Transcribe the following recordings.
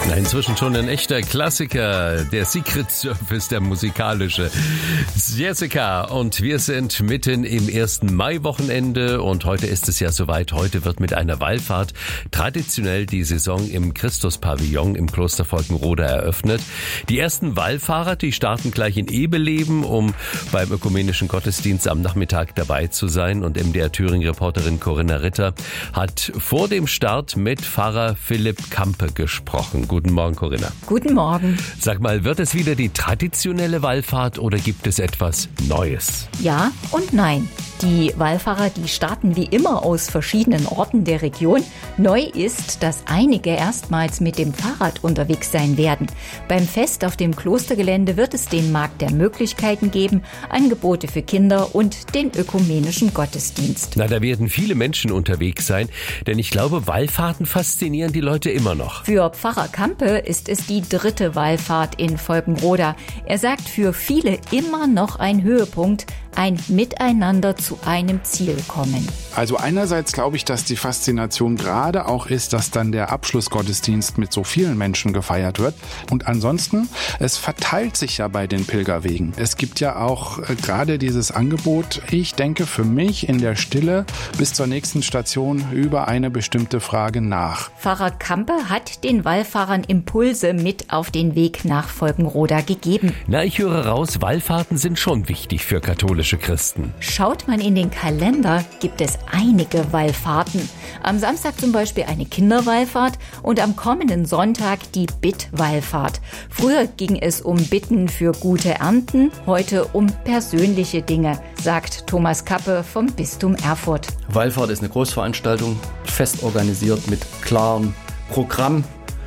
Inzwischen schon ein echter Klassiker, der Secret Service, der musikalische. Jessica und wir sind mitten im 1. Mai-Wochenende und heute ist es ja soweit. Heute wird mit einer Wallfahrt traditionell die Saison im Christuspavillon im Kloster Volkenroda eröffnet. Die ersten Wallfahrer, die starten gleich in Ebeleben, um beim ökumenischen Gottesdienst am Nachmittag dabei zu sein. Und MDR-Thüringen-Reporterin Corinna Ritter hat vor dem Start mit Pfarrer Philipp Kampe gesprochen. Guten Morgen, Corinna. Guten Morgen. Sag mal, wird es wieder die traditionelle Wallfahrt oder gibt es etwas Neues? Ja und nein. Die Wallfahrer, die starten wie immer aus verschiedenen Orten der Region. Neu ist, dass einige erstmals mit dem Fahrrad unterwegs sein werden. Beim Fest auf dem Klostergelände wird es den Markt der Möglichkeiten geben, Angebote für Kinder und den ökumenischen Gottesdienst. Na, da werden viele Menschen unterwegs sein, denn ich glaube, Wallfahrten faszinieren die Leute immer noch. Für Pfarrer Kampe ist es die 3. Wallfahrt in Volkenroda. Er sagt, für viele immer noch ein Höhepunkt, ein Miteinander zu einem Ziel kommen. Also einerseits glaube ich, dass die Faszination gerade auch ist, dass dann der Abschlussgottesdienst mit so vielen Menschen gefeiert wird. Und ansonsten, es verteilt sich ja bei den Pilgerwegen. Es gibt ja auch gerade dieses Angebot, ich denke für mich in der Stille bis zur nächsten Station über eine bestimmte Frage nach. Pfarrer Kampe hat den Wallfahrern Impulse mit auf den Weg nach Volkenroda gegeben. Na, ich höre raus, Wallfahrten sind schon wichtig für katholische Christen. Schaut man in den Kalender, gibt es einige Wallfahrten. Am Samstag zum Beispiel eine Kinderwallfahrt und am kommenden Sonntag die Bittwallfahrt. Früher ging es um Bitten für gute Ernten, heute um persönliche Dinge, sagt Thomas Kappe vom Bistum Erfurt. Wallfahrt ist eine Großveranstaltung, fest organisiert mit klarem Programm.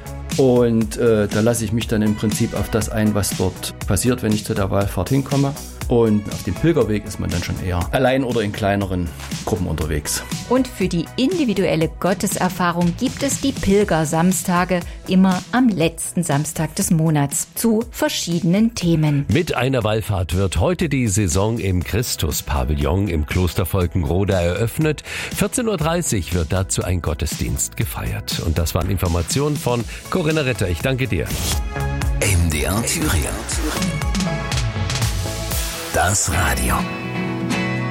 Und da lasse ich mich dann im Prinzip auf das ein, was dort passiert, wenn ich zu der Wallfahrt hinkomme. Und auf dem Pilgerweg ist man dann schon eher allein oder in kleineren Gruppen unterwegs. Und für die individuelle Gotteserfahrung gibt es die Pilgersamstage immer am letzten Samstag des Monats zu verschiedenen Themen. Mit einer Wallfahrt wird heute die Saison im Christuspavillon im Kloster Volkenroda eröffnet. 14.30 Uhr wird dazu ein Gottesdienst gefeiert. Und das waren Informationen von Corinna Ritter. Ich danke dir. MDR Thüringen. Das Radio.